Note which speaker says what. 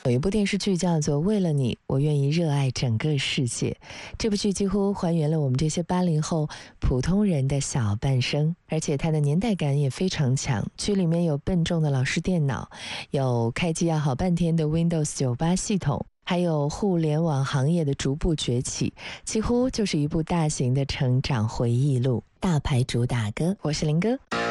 Speaker 1: 有一部电视剧叫做《为了你，我愿意热爱整个世界》。这部剧几乎还原了我们这些80后普通人的小半生，而且它的年代感也非常强。剧里面有笨重的老式电脑，有开机要好半天的 Windows 98系统，还有互联网行业的逐步崛起，几乎就是一部大型的成长回忆录。大牌主打歌，我是林哥。